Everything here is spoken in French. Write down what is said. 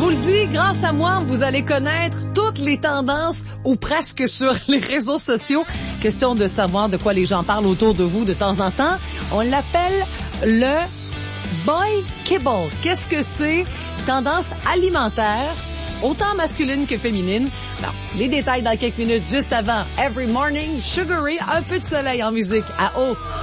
vous le dis, grâce à moi, vous allez connaître toutes les tendances ou presque sur les réseaux sociaux. Question de savoir de quoi les gens parlent autour de vous de temps en temps. On l'appelle le Boy Kibble. Qu'est-ce que c'est? Tendance alimentaire, autant masculine que féminine. Alors, les détails dans quelques minutes, juste avant Every Morning, Sugar Ray, un peu de soleil en musique à haut.